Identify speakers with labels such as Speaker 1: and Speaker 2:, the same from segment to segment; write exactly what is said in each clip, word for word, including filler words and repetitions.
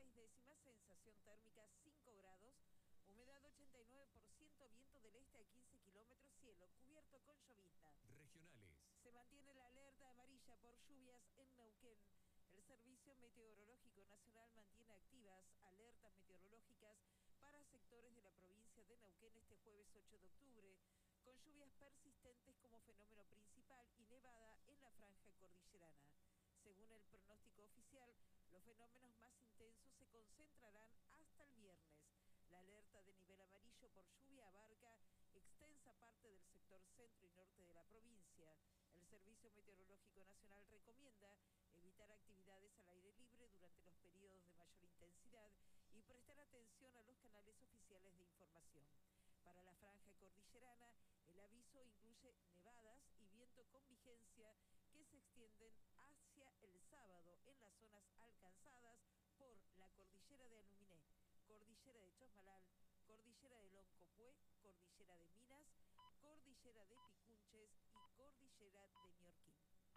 Speaker 1: seis décimas, sensación térmica cinco grados, humedad ochenta y nueve por ciento, viento del este a quince kilómetros, cielo cubierto con llovizna.
Speaker 2: Regionales.
Speaker 1: Se mantiene la alerta amarilla por lluvias en Neuquén. El Servicio Meteorológico Nacional mantiene activas alertas meteorológicas para sectores de la provincia de Neuquén este jueves ocho de octubre, con lluvias persistentes como fenómeno principal y nevada en la franja cordillerana. Según el pronóstico oficial, los fenómenos más intensos se concentrarán hasta el viernes. La alerta de nivel amarillo por lluvia abarca extensa parte del sector centro y norte de la provincia. El Servicio Meteorológico Nacional recomienda evitar actividades al aire libre durante los periodos de mayor intensidad y prestar atención a los canales oficiales de información. Para la franja cordillerana, el aviso incluye nevadas y viento con vigencia que se extienden hacia el sábado en las zonas alcanzadas por la cordillera de Aluminé, cordillera de Chosmalal, cordillera de Loncopué, cordillera de Minas, cordillera de Picunches y cordillera de Ñorquín.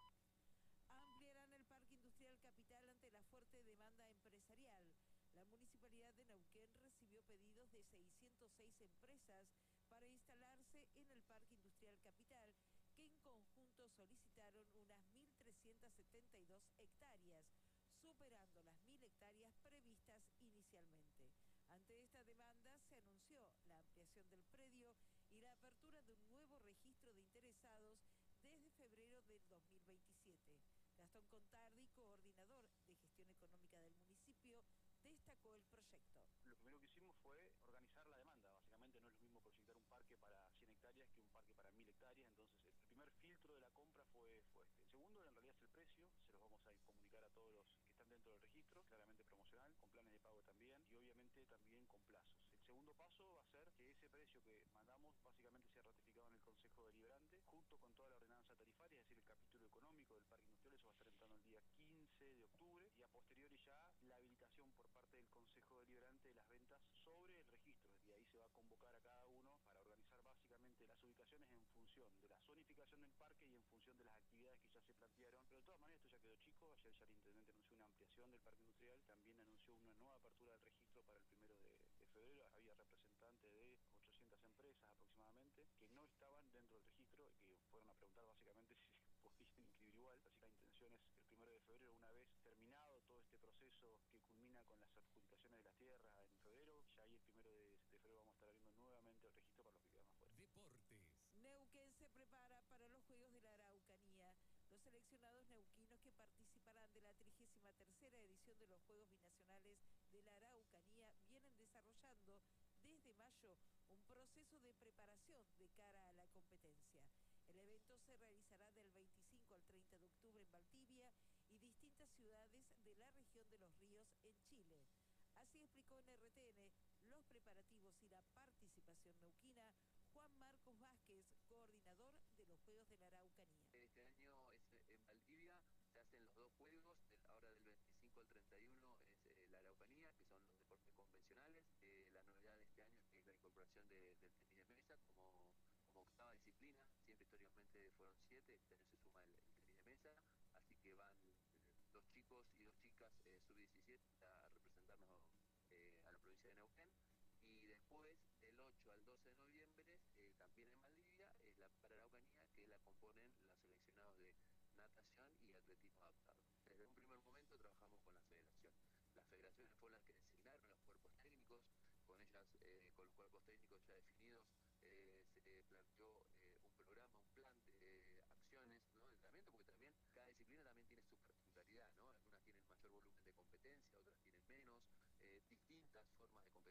Speaker 1: Ampliarán el Parque Industrial Capital ante la fuerte demanda empresarial. La Municipalidad de Neuquén recibió pedidos de seiscientas seis empresas para instalarse en el Parque Industrial Capital, que en conjunto solicitaron unas mil trescientas setenta y dos hectáreas, superando las mil hectáreas previstas inicialmente. Ante esta demanda se anunció la ampliación del predio y la apertura de un nuevo registro de interesados desde febrero del dos mil veintisiete. Gastón Contardi, coordinador de gestión económica del municipio, destacó el proyecto.
Speaker 3: Lo primero que hicimos fue organizar la demanda. Básicamente no es lo mismo proyectar un parque para cien hectáreas que un parque para mil hectáreas. Entonces el primer filtro de la compra fue, fue este. El segundo en realidad es el precio. Se los vamos a comunicar a todos los que están dentro del registro, claramente promocional, con planes de pago también y obviamente también con plazos. El segundo paso va a ser que ese precio que mandamos básicamente sea ratificado en el Consejo Deliberante junto con toda la ordenanza tarifaria, es decir, el capítulo económico del parque industrial. Eso va a estar entrando el día quince de octubre y a posteriori ya la habilitación por parte del Consejo Deliberante de las ventas sobre el registro, y ahí se va a convocar a cada uno para organizar básicamente las ubicaciones en función de la zonificación del parque y en función de las actividades que ya se plantearon. Pero de todas maneras esto ya quedó chico. Ayer ya el intendente anunció una ampliación del parque industrial, también anunció una nueva apertura del registro para el primero de, de febrero. Había representantes de ochocientas empresas aproximadamente que no estaban dentro del registro y que fueron a preguntar básicamente si podían inscribir igual. Así que la intención es el primero de febrero, una vez terminado todo este proceso que culmina con las adjudicaciones de las tierras en febrero, ya ahí el primero de, de febrero vamos a estar abriendo nuevamente el registro para los que quedan afuera.
Speaker 2: Deportes.
Speaker 1: Neuquén se prepara para los Juegos de la Araucanía. Los seleccionados neuquinos que participarán de la trigésima tercera edición de los Juegos Binacionales de la Araucanía vienen desarrollando desde mayo un proceso de preparación de cara a la competencia. El evento se realizará del veinticinco al treinta de octubre en Valdivia y distintas ciudades de la región de los ríos en Chile. Así explicó en R T N los preparativos y la participación neuquina Juan Marcos Vázquez, coordinador de los Juegos de la Araucanía.
Speaker 4: Este año es en Valdivia, se hacen los dos juegos, ahora del veinticinco al treinta y uno es eh, la Araucanía, que son los deportes convencionales. Eh, la novedad de este año es la incorporación de, del tenis de mesa como, como octava disciplina. Siempre históricamente fueron siete, este año se suma el, el tenis de mesa, así que van eh, dos chicos y dos chicas eh, sub diecisiete a representarnos eh, a la provincia de Neuquén. Y después, del ocho al doce de noviembre, eh, también en Valdivia, es la para Araucanía, que la componen los seleccionados de natación y atletismo adaptado. Desde un primer momento trabajamos con la federación. Las federaciones fueron las que designaron los cuerpos técnicos, con ellas, eh, con los cuerpos técnicos ya definidos, eh, se planteó eh, un programa, un plan de eh, acciones, ¿no?, de entrenamiento, porque también cada disciplina también tiene su particularidad, ¿no? Algunas tienen mayor volumen de competencia, otras tienen menos, eh, distintas formas de competencia.